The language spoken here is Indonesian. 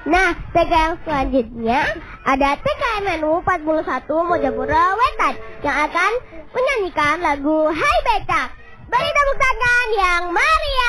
Nah, TK yang selanjutnya ada TKMNU 41 Mojopuro Wetan yang akan menyanyikan lagu Hai Becak. Beri tepuk tangan yang meriah.